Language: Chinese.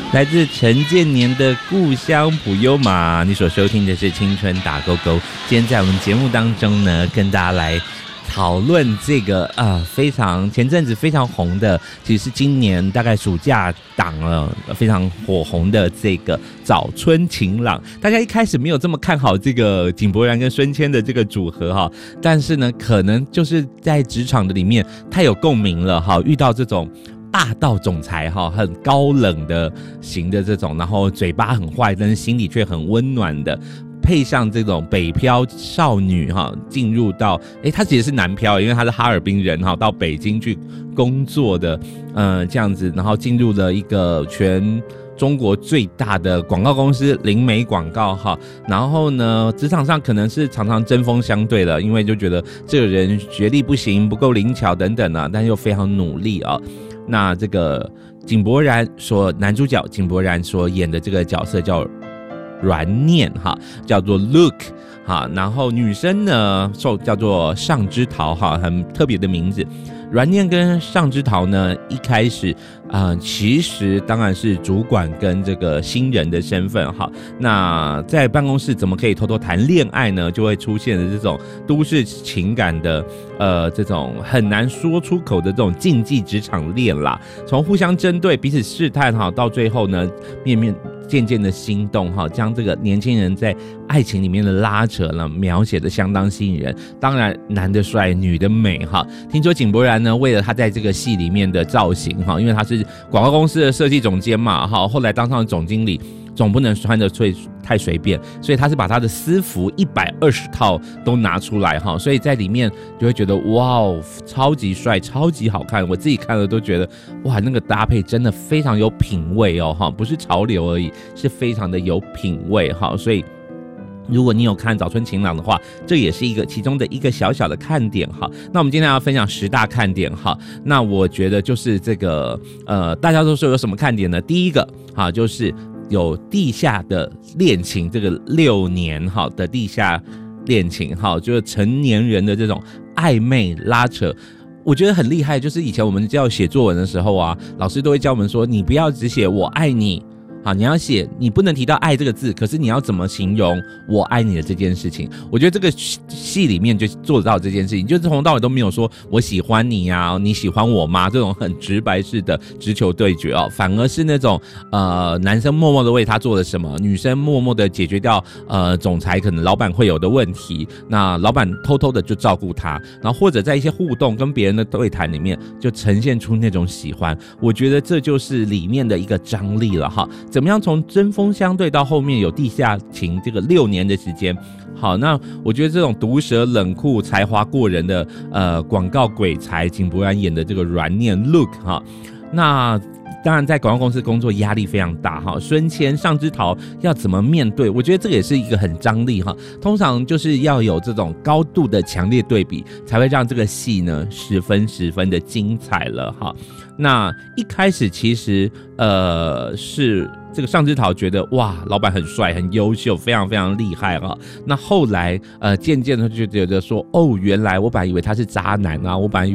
来自陈建年的《故乡普悠玛》，你所收听的是青春打勾勾。今天在我们节目当中呢，跟大家来讨论这个非常前阵子非常红的，其实是今年大概暑假档了非常火红的这个早春晴朗。大家一开始没有这么看好这个井柏然跟孙谦的这个组合哈，但是呢，可能就是在职场的里面太有共鸣了哈，遇到这种霸道总裁哈，很高冷的型的这种，然后嘴巴很坏，但是心里却很温暖的。配上这种北漂少女哈，进入到她其实是南漂，因为她是哈尔滨人哈，到北京去工作的这样子，然后进入了一个全中国最大的广告公司灵媒广告哈，然后呢，职场上可能是常常针锋相对的，因为就觉得这个人学历不行，不够灵巧等等啊，但又非常努力啊。那这个井柏然男主角井柏然所演的这个角色叫阮念哈，叫做 Look 哈，然后女生呢叫做尚之桃哈，很特别的名字。阮念跟尚之桃呢，一开始其实当然是主管跟这个新人的身份哈。那在办公室怎么可以偷偷谈恋爱呢？就会出现的这种都市情感的这种很难说出口的这种禁忌职场恋啦。从互相针对、彼此试探哈，到最后呢，渐渐的心动哈，将这个年轻人在爱情里面的拉扯呢，描写的相当吸引人。当然，男的帅，女的美哈。听说井柏然呢，为了他在这个戏里面的造型哈，因为他是广告公司的设计总监嘛哈，后来当上了总经理，总不能穿得太随便，所以他是把他的私服120套都拿出来哈，所以在里面就会觉得哇哦，超级帅，超级好看。我自己看了都觉得哇，那个搭配真的非常有品味哦哈，不是潮流而已，是非常的有品味哈，所以。如果你有看早春晴朗的话，这也是其中的一个小小的看点哈。那我们今天要分享10大看点哈。那我觉得就是这个大家都说有什么看点呢？第一个哈，就是有地下的恋情，这个6年哈的地下恋情哈，就是成年人的这种暧昧拉扯。我觉得很厉害，就是以前我们要写作文的时候啊，老师都会教我们说，你不要只写我爱你。好，你要写，你不能提到爱这个字，可是你要怎么形容我爱你的这件事情？我觉得这个戏里面就做得到这件事情，就是从头到尾都没有说我喜欢你啊，你喜欢我吗？这种很直白式的直球对决哦，反而是那种男生默默的为他做了什么，女生默默的解决掉总裁可能老板会有的问题，那老板偷偷的就照顾他，然后或者在一些互动跟别人的对谈里面就呈现出那种喜欢，我觉得这就是里面的一个张力了哈。怎么样从针锋相对到后面有地下情这个6年的时间？好，那我觉得这种毒舌冷酷、才华过人的广告鬼才井柏然演的这个阮念 Look 哈，那。当然，在广告公司工作压力非常大哈。孙谦、尚之桃要怎么面对？我觉得这个也是一个很张力哈。通常就是要有这种高度的强烈对比，才会让这个戏呢十分的精彩了哈。那一开始其实是这个尚之桃觉得哇，老板很帅、很优秀，非常厉害哈。那后来渐渐的就觉得说，哦，原来我本来以为他是渣男啊，我本来以